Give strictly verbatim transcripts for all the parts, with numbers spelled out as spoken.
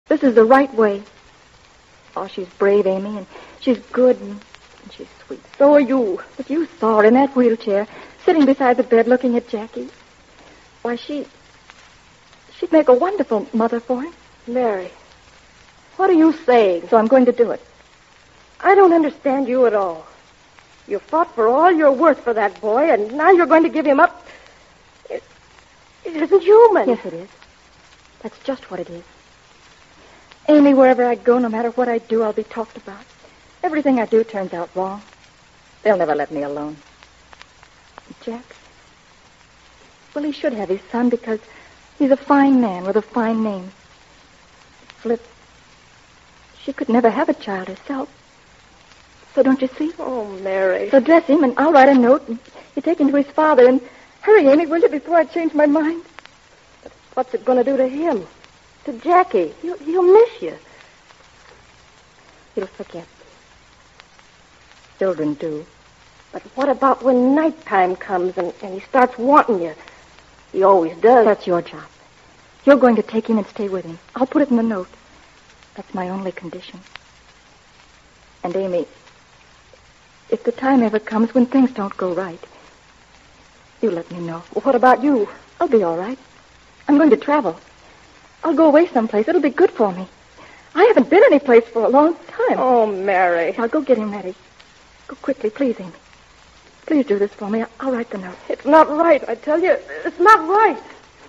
This is the right way. Oh, she's brave, Amy, and she's good, and, and she's sweet. So are you. But you saw her in that wheelchair, sitting beside the bed looking at Jackie. Why, she... she'd make a wonderful mother for him. Mary, what are you saying? So I'm going to do it. I don't understand you at all. You fought for all you're worth for that boy, and now you're going to give him up. It, it isn't human. Yes, it is. That's just what it is. Amy, wherever I go, no matter what I do, I'll be talked about. Everything I do turns out wrong. They'll never let me alone. Jack? Well, he should have his son because he's a fine man with a fine name. Flip, she could never have a child herself. So don't you see? Oh, Mary. So dress him, and I'll write a note, and you take him to his father, and hurry, Amy, will you, before I change my mind? But what's it going to do to him? To Jackie? He'll, he'll miss you. He'll forget. Children do. But what about when nighttime comes and, and he starts wanting you? He always does. That's your job. You're going to take him and stay with him. I'll put it in the note. That's my only condition. And, Amy, if the time ever comes when things don't go right, you let me know. Well, what about you? I'll be all right. I'm going to travel. I'll go away someplace. It'll be good for me. I haven't been anyplace for a long time. Oh, Mary. Now, go get him ready. Go quickly, please, Amy. Please do this for me. I'll write the note. It's not right, I tell you. It's not right.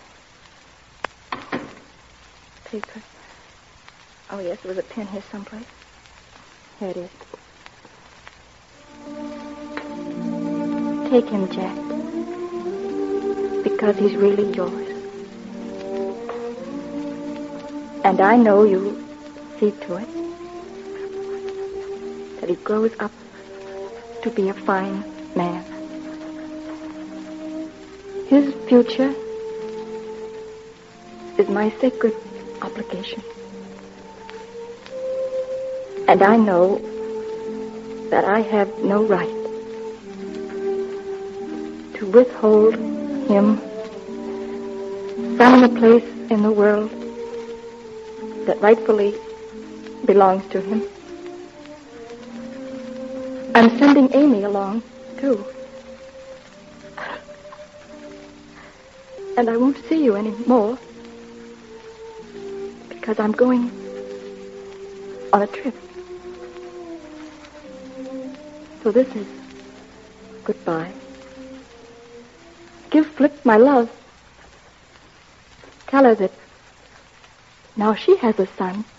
Paper. Oh, yes, there was a pen here someplace. Here it is. Take him, Jack. Because he's really yours. And I know you'll see to it that he grows up to be a fine man. His future is my sacred obligation. And I know that I have no right to withhold him from the place in the world that rightfully belongs to him. I'm sending Amy along, too. And I won't see you anymore because I'm going on a trip. So this is goodbye. Give Flip my love. Tell her that now she has a son.